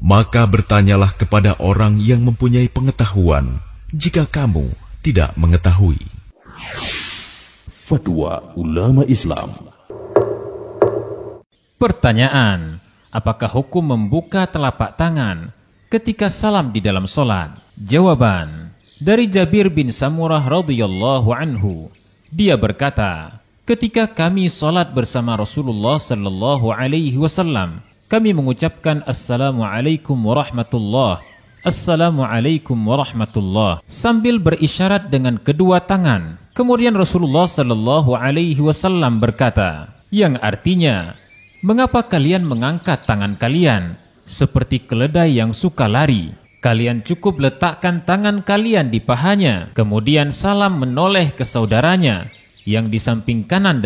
Maka bertanyalah kepada orang yang mempunyai pengetahuan, jika kamu tidak mengetahui. Fatwa ulama Islam. Pertanyaan: apakah hukum membuka telapak tangan ketika salam di dalam solat? Jawaban: dari Jabir bin Samurah radhiyallahu anhu, dia berkata, ketika kami solat bersama Rasulullah sallallahu alaihi wasallam, kami mengucapkan Assalamualaikum warahmatullah, Assalamualaikum warahmatullah, sambil berisyarat dengan kedua tangan. Kemudian Rasulullah sallallahu alaihi wasallam berkata, yang artinya, mengapa kalian mengangkat tangan kalian seperti keledai yang suka lari? Kalian cukup letakkan tangan kalian di pahanya, kemudian salam menoleh ke saudaranya yang di samping kanan